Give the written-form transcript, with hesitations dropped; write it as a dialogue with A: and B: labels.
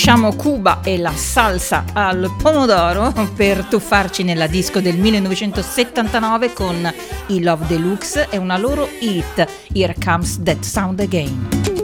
A: lasciamo Cuba e la salsa al pomodoro per tuffarci nella disco del 1979 con i Love Deluxe e una loro hit, Here Comes That Sound Again.